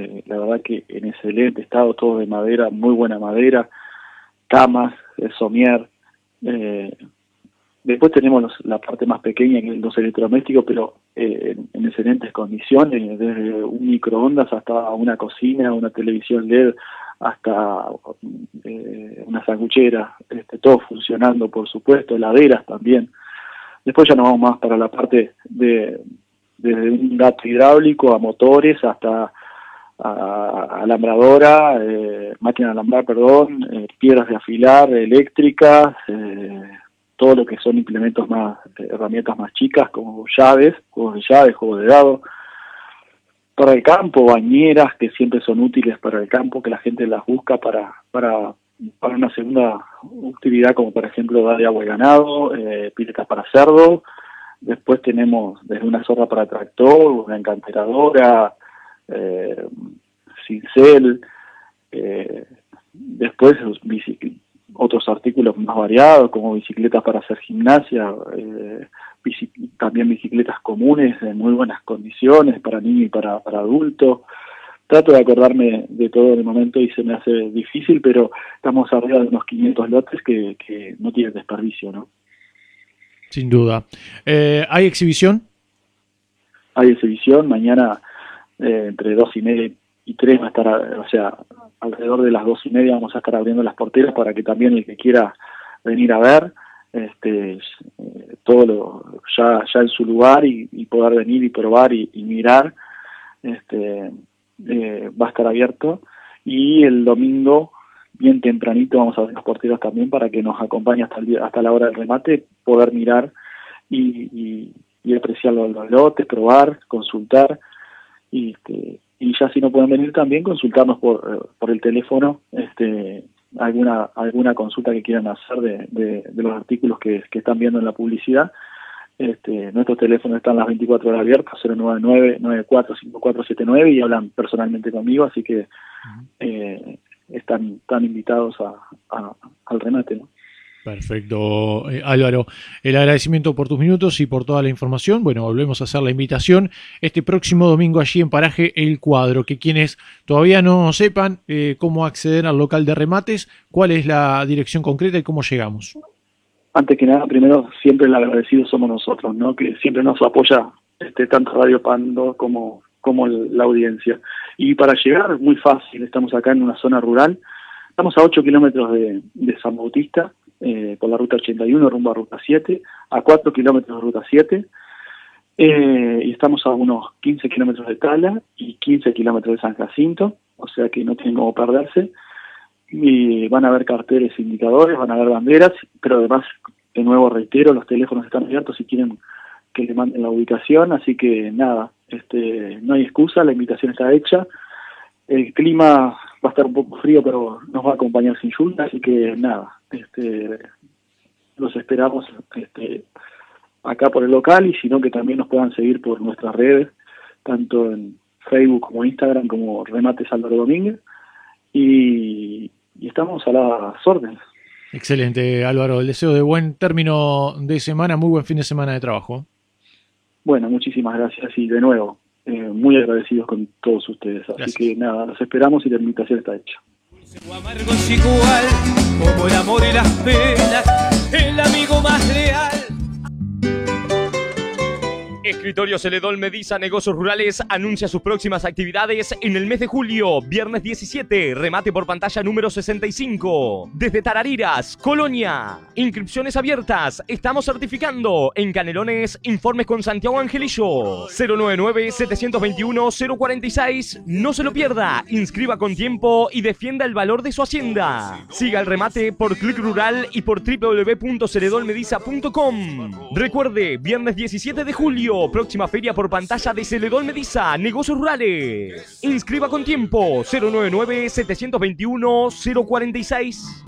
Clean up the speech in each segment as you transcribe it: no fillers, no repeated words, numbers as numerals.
la verdad que en excelente estado, todos de madera, muy buena madera, camas, somier. Después tenemos la parte más pequeña, que es los electrodomésticos, pero en excelentes condiciones, desde un microondas hasta una cocina, una televisión LED, hasta una sanguchera, todo funcionando, por supuesto, heladeras también. Después ya nos vamos más para la parte desde un gato hidráulico a motores hasta alambradora, máquina de alambrar, piedras de afilar, eléctricas, todo lo que son implementos más, herramientas más chicas, como llaves, juegos de llaves, juegos de dado. Para el campo, bañeras que siempre son útiles para el campo, que la gente las busca para una segunda utilidad, como por ejemplo dar de agua al ganado, piletas para cerdo. Después tenemos desde una zorra para tractor, una encanteradora, cincel, después otros artículos más variados como bicicletas para hacer gimnasia, también bicicletas comunes en muy buenas condiciones para niños y para adultos. Trato de acordarme de todo en el momento y se me hace difícil, pero estamos arriba de unos 500 lotes que no tienen desperdicio, ¿no? Sin duda. ¿Hay exhibición? Hay exhibición, mañana entre 2:30 y 3 va a estar, o sea, alrededor de las 2:30 vamos a estar abriendo las porteras para que también el que quiera venir a ver, todo ya en su lugar y poder venir y probar y mirar, va a estar abierto. Y el domingo, bien tempranito, vamos a abrir las porteras también para que nos acompañe hasta la hora del remate, poder mirar y apreciar los lotes, probar, consultar, y ya si no pueden venir también consultarnos por el teléfono alguna consulta que quieran hacer de los artículos que están viendo en la publicidad. Nuestros teléfonos están las 24 horas abiertos, 099-945479, y hablan personalmente conmigo, así que están invitados al remate, ¿no? Perfecto, Álvaro. El agradecimiento por tus minutos y por toda la información. Bueno, volvemos a hacer la invitación este próximo domingo allí en Paraje El Cuadro. Que quienes todavía no sepan cómo acceder al local de remates, cuál es la dirección concreta y cómo llegamos. Antes que nada, primero, siempre el agradecido somos nosotros, ¿no? Que siempre nos apoya tanto Radio Pando como la audiencia. Y para llegar, muy fácil, estamos acá en una zona rural, estamos a 8 kilómetros de San Bautista, por la ruta 81 rumbo a ruta 7, a 4 kilómetros de ruta 7, y estamos a unos 15 kilómetros de Tala y 15 kilómetros de San Jacinto, o sea que no tienen cómo perderse. Y van a haber carteles indicadores, van a haber banderas, pero además, de nuevo reitero, los teléfonos están abiertos si quieren que le manden la ubicación, así que nada, no hay excusa, la invitación está hecha. El clima va a estar un poco frío, pero nos va a acompañar sin lluvia, así que nada, los esperamos acá por el local, y si no, que también nos puedan seguir por nuestras redes, tanto en Facebook como Instagram, como Remates Álvaro Domínguez, y estamos a las órdenes. Excelente, Álvaro. El deseo de buen término de semana, muy buen fin de semana de trabajo. Bueno, muchísimas gracias, y de nuevo, muy agradecidos con todos ustedes. Así Gracias. Que nada, los esperamos y la invitación está hecha. Amargos igual, como el amor y las penas, el amigo más leal. Escritorio Celedón Mediza Negocios Rurales anuncia sus próximas actividades en el mes de julio, viernes 17, remate por pantalla número 65, desde Tarariras, Colonia. Inscripciones abiertas, estamos certificando. En Canelones, informes con Santiago Angelillo. 099-721-046, no se lo pierda, inscriba con tiempo y defienda el valor de su hacienda. Siga el remate por Clic Rural y por www.celedonmediza.com. Recuerde, viernes 17 de julio, próxima feria por pantalla de Celedón Mediza, Negocios Rurales. Inscriba con tiempo, 099-721-046.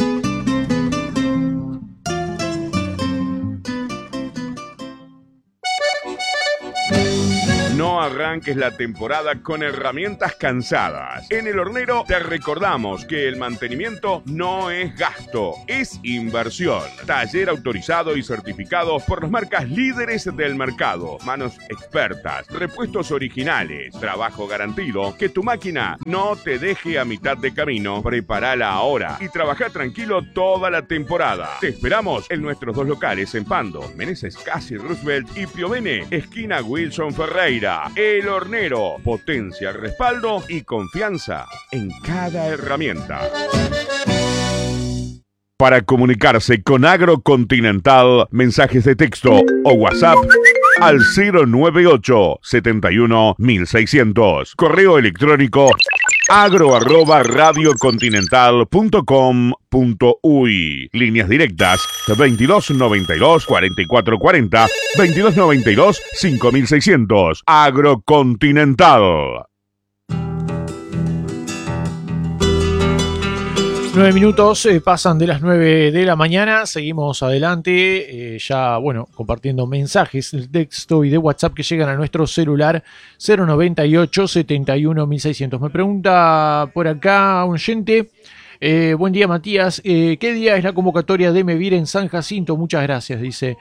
No arranques la temporada con herramientas cansadas. En El Hornero te recordamos que el mantenimiento no es gasto, es inversión. Taller autorizado y certificado por las marcas líderes del mercado. Manos expertas, repuestos originales, trabajo garantido. Que tu máquina no te deje a mitad de camino. Prepárala ahora y trabaja tranquilo toda la temporada. Te esperamos en nuestros 2 locales en Pando, Meneses Casi Roosevelt y Piovene, esquina Wilson Ferreira. El Hornero, potencia, respaldo y confianza en cada herramienta. Para comunicarse con Agrocontinental, mensajes de texto o WhatsApp al 098 71 1600. Correo electrónico agro@radiocontinental.com.uy. Líneas directas 2292 4440, 2292 5600. Agrocontinental. 9 minutos pasan de las 9 de la mañana, seguimos adelante, ya bueno, compartiendo mensajes de texto y de WhatsApp que llegan a nuestro celular 098 71 1600. Me pregunta por acá un oyente, buen día Matías, ¿qué día es la convocatoria de Mevir en San Jacinto? Muchas gracias, dice.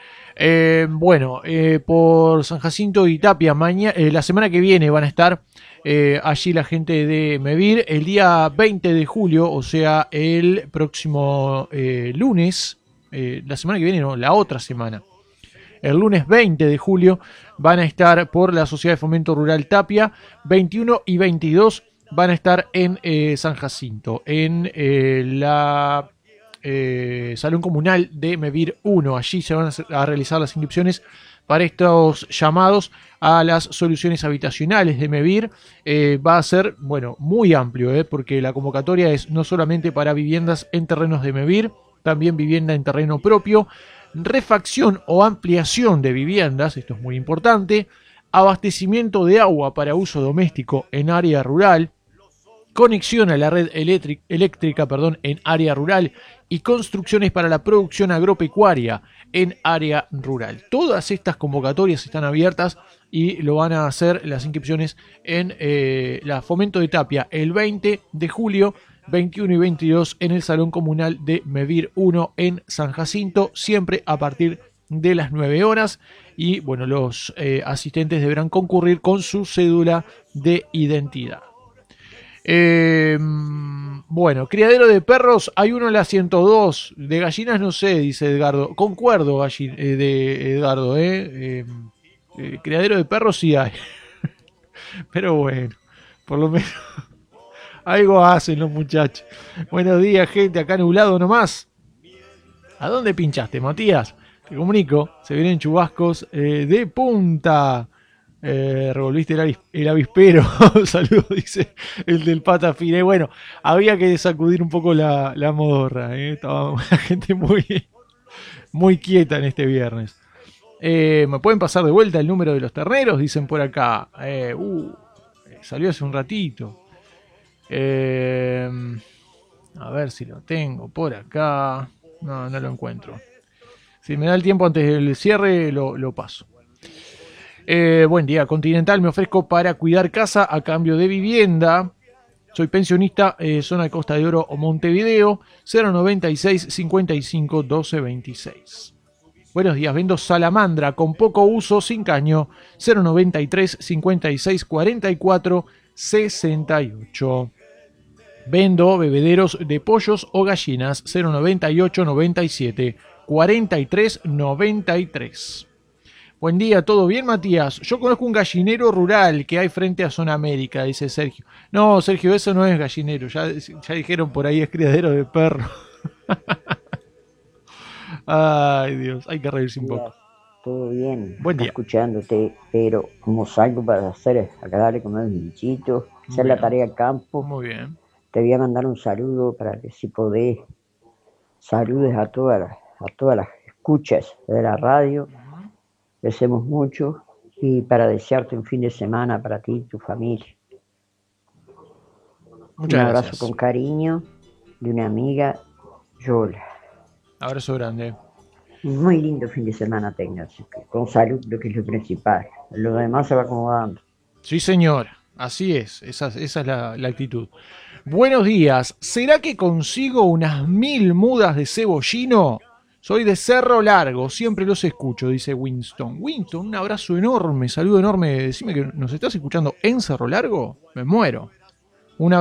Por San Jacinto y Tapia, la semana que viene van a estar allí la gente de Mevir el día 20 de julio, o sea, el próximo lunes, la semana que viene, no, la otra semana. El lunes 20 de julio van a estar por la Sociedad de Fomento Rural Tapia, 21 y 22 van a estar en San Jacinto, en la Salón Comunal de Mevir 1. Allí se van a realizar las inscripciones para estos llamados a las soluciones habitacionales de Mevir. Va a ser, bueno, muy amplio, porque la convocatoria es no solamente para viviendas en terrenos de Mevir, también vivienda en terreno propio, refacción o ampliación de viviendas, esto es muy importante, abastecimiento de agua para uso doméstico en área rural, conexión a la red eléctrica en área rural y construcciones para la producción agropecuaria en área rural. Todas estas convocatorias están abiertas y lo van a hacer las inscripciones en la Fomento de Tapia el 20 de julio, 21 y 22 en el Salón Comunal de Mevir 1 en San Jacinto, siempre a partir de las 9 horas. Y bueno, los asistentes deberán concurrir con su cédula de identidad. Bueno, criadero de perros hay uno en la 102, de gallinas no sé, dice Edgardo. Concuerdo, de Edgardo, criadero de perros sí hay. Pero bueno, por lo menos algo hacen los muchachos. Buenos días, gente, acá nublado nomás. ¿A dónde pinchaste, Matías? Te comunico, se vienen chubascos de punta. Revolviste el avispero. Saludos, dice el del pata fina. Y bueno, había que sacudir un poco la modorra. Estaba la gente muy quieta en este viernes. ¿Me pueden pasar de vuelta el número de los terneros? Dicen por acá. Salió hace un ratito. A ver si lo tengo por acá. No lo encuentro. Si me da el tiempo antes del cierre, lo paso. Buen día, Continental, me ofrezco para cuidar casa a cambio de vivienda. Soy pensionista, zona de Costa de Oro o Montevideo, 096 55 12 26. Buenos días, vendo salamandra con poco uso, sin caño, 093 56 44 68. Vendo bebederos de pollos o gallinas, 098 97 43 93. Buen día, ¿todo bien, Matías? Yo conozco un gallinero rural que hay frente a Zona América, dice Sergio. No, Sergio, eso no es gallinero, ya dijeron por ahí, es criadero de perro. Ay, Dios, hay que reírse un poco. Todo bien, buen día. Escuchándote, pero como salgo para hacer, agradable con los bichitos, hacer la tarea al campo. Muy bien. Te voy a mandar un saludo para que si podés, saludes a todas las escuchas de la radio. Agradecemos mucho y para desearte un fin de semana para ti y tu familia. Muchas un abrazo gracias. Con cariño de una amiga, Yola. Abrazo grande. Muy lindo fin de semana tengas, con salud, lo que es lo principal. Lo demás se va acomodando. Sí, señor. Así es. Esa es la actitud. Buenos días. ¿Será que consigo unas 1000 mudas de cebollino? Soy de Cerro Largo, siempre los escucho, dice Winston. Winston, un abrazo enorme, saludo enorme. Decime que nos estás escuchando en Cerro Largo. Me muero.